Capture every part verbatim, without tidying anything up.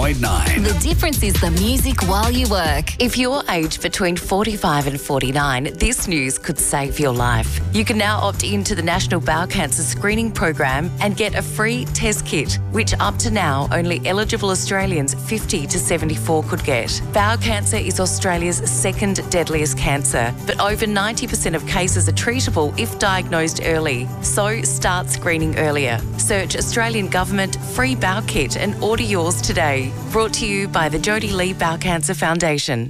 point nine. The difference is the music while you work. If you're aged between forty-five and forty-nine, this news could save your life. You can now opt into the National Bowel Cancer Screening Program and get a free test kit, which up to now only eligible Australians fifty to seventy-four could get. Bowel cancer is Australia's second deadliest cancer, but over ninety percent of cases are treatable if diagnosed early. So start screening earlier. Search Australian Government Free Bowel Kit and order yours today. Brought to you by the Jodie Lee Bowel Cancer Foundation.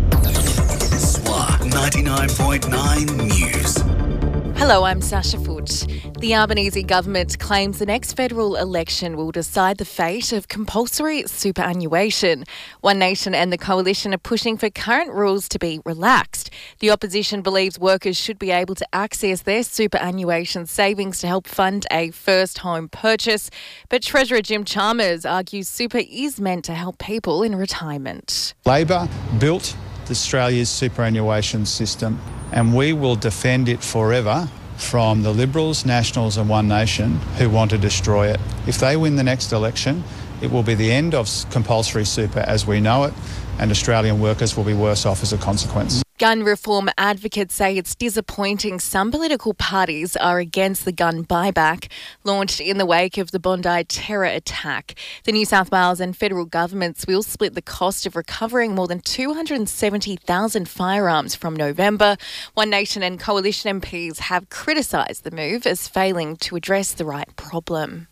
S W A ninety-nine point nine News. Hello, I'm Sasha Foote. The Albanese government claims the next federal election will decide the fate of compulsory superannuation. One Nation and the Coalition are pushing for current rules to be relaxed. The opposition believes workers should be able to access their superannuation savings to help fund a first home purchase. But Treasurer Jim Chalmers argues super is meant to help people in retirement. Labor built Australia's superannuation system, and we will defend it forever from the Liberals, Nationals and One Nation who want to destroy it. If they win the next election, it will be the end of compulsory super as we know it, and Australian workers will be worse off as a consequence. Gun reform advocates say it's disappointing some political parties are against the gun buyback launched in the wake of the Bondi terror attack. The New South Wales and federal governments will split the cost of recovering more than two hundred seventy thousand firearms from November. One Nation and Coalition M Ps have criticised the move as failing to address the right problem.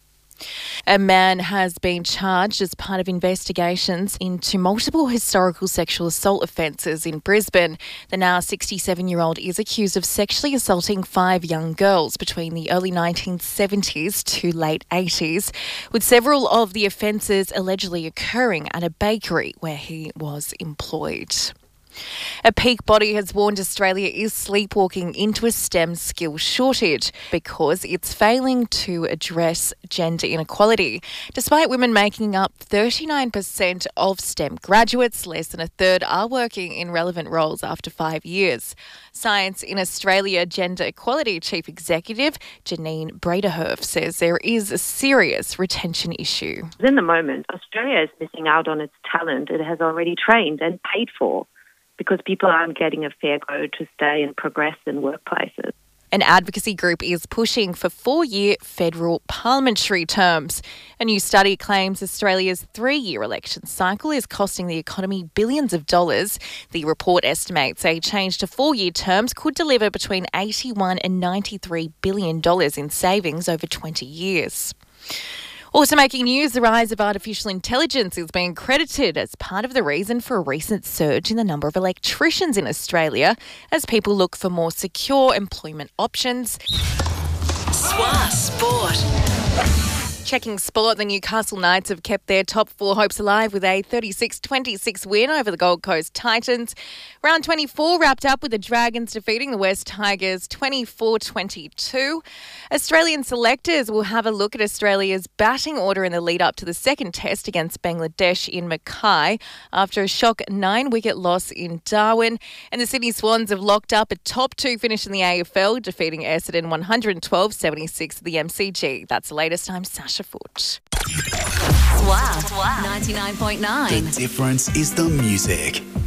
A man has been charged as part of investigations into multiple historical sexual assault offences in Brisbane. The now sixty-seven-year-old is accused of sexually assaulting five young girls between the early nineteen seventies to late eighties, with several of the offences allegedly occurring at a bakery where he was employed. A peak body has warned Australia is sleepwalking into a STEM skills shortage because it's failing to address gender inequality. Despite women making up thirty-nine percent of STEM graduates, less than a third are working in relevant roles after five years. Science in Australia Gender Equality Chief Executive Janine Braderhoff says there is a serious retention issue. In the moment, Australia is missing out on its talent it has already trained and paid for, because people aren't getting a fair go to stay and progress in workplaces. An advocacy group is pushing for four-year federal parliamentary terms. A new study claims Australia's three-year election cycle is costing the economy billions of dollars. The report estimates a change to four-year terms could deliver between eighty-one and ninety-three billion dollars in savings over twenty years. Also making news, the rise of artificial intelligence is being credited as part of the reason for a recent surge in the number of electricians in Australia as people look for more secure employment options. S W A Sport. Checking sport, the Newcastle Knights have kept their top four hopes alive with a thirty-six twenty-six win over the Gold Coast Titans. Round twenty-four wrapped up with the Dragons defeating the West Tigers twenty-four twenty-two. Australian selectors will have a look at Australia's batting order in the lead-up to the second test against Bangladesh in Mackay after a shock nine-wicket loss in Darwin. And the Sydney Swans have locked up a top two finish in the A F L, defeating Essendon one twelve seventy-six at the M C G. That's the latest. I'm Sasha Foote. S W A ninety-nine point nine. The difference is the music.